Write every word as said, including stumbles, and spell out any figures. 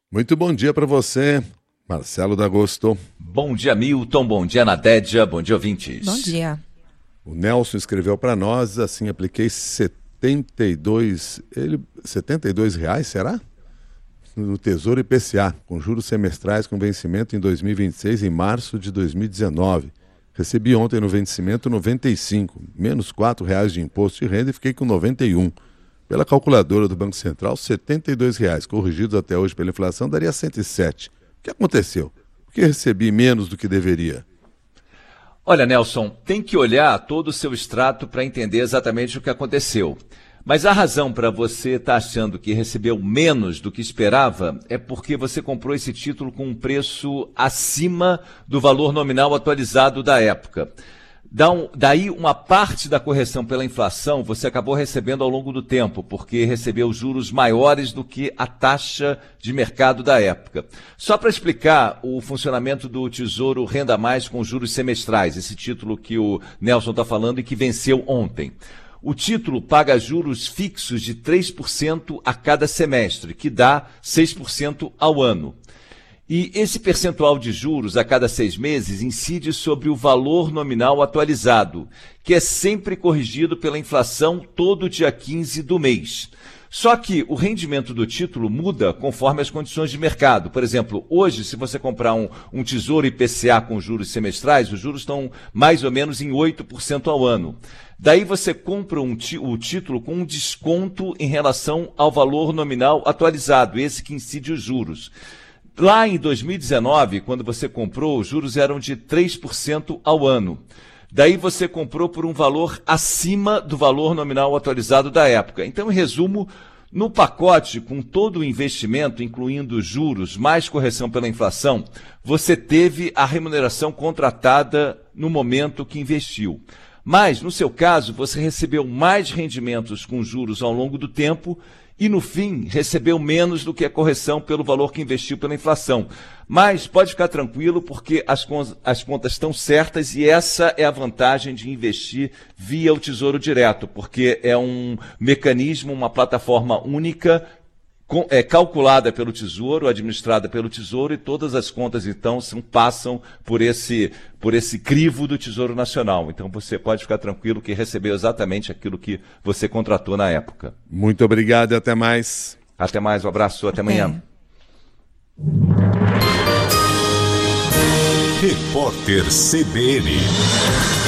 Muito bom dia para você, Marcelo D'Agosto. Bom dia, Milton. Bom dia, Nadédia. Bom dia, ouvintes. Bom dia. O Nelson escreveu para nós, assim, apliquei setenta e dois, ele, setenta e dois reais, será? No Tesouro I P C A, com juros semestrais com vencimento em dois mil e vinte e seis, em março de dois mil e dezenove. Recebi ontem no vencimento noventa e cinco, menos quatro reais de imposto de renda e fiquei com noventa e um. Pela calculadora do Banco Central, setenta e dois reais, corrigidos até hoje pela inflação, daria cento e sete. O que aconteceu? Por que recebi menos do que deveria? Olha, Nelson, tem que olhar todo o seu extrato para entender exatamente o que aconteceu. Mas a razão para você estar achando que recebeu menos do que esperava é porque você comprou esse título com um preço acima do valor nominal atualizado da época. Da um, daí, uma parte da correção pela inflação você acabou recebendo ao longo do tempo, porque recebeu juros maiores do que a taxa de mercado da época. Só para explicar o funcionamento do Tesouro Renda Mais com juros semestrais, esse título que o Nelson está falando e que venceu ontem. O título paga juros fixos de três por cento a cada semestre, que dá seis por cento ao ano. E esse percentual de juros a cada seis meses incide sobre o valor nominal atualizado, que é sempre corrigido pela inflação todo dia quinze do mês. Só que o rendimento do título muda conforme as condições de mercado. Por exemplo, hoje, se você comprar um, um Tesouro I P C A com juros semestrais, os juros estão mais ou menos em oito por cento ao ano. Daí você compra um, o título com um desconto em relação ao valor nominal atualizado, esse que incide os juros. Lá em dois mil e dezenove, quando você comprou, os juros eram de três por cento ao ano. Daí você comprou por um valor acima do valor nominal atualizado da época. Então, em resumo, no pacote, com todo o investimento, incluindo juros mais correção pela inflação, você teve a remuneração contratada no momento que investiu. Mas, no seu caso, você recebeu mais rendimentos com juros ao longo do tempo e, no fim, recebeu menos do que a correção pelo valor que investiu pela inflação. Mas pode ficar tranquilo porque as, as contas estão certas e essa é a vantagem de investir via o Tesouro Direto, porque é um mecanismo, uma plataforma única, com, é, calculada pelo Tesouro, administrada pelo Tesouro, e todas as contas, então, são, passam por esse, por esse crivo do Tesouro Nacional. Então, você pode ficar tranquilo que recebeu exatamente aquilo que você contratou na época. Muito obrigado e até mais. Até mais, um abraço, até amanhã. Repórter C B N.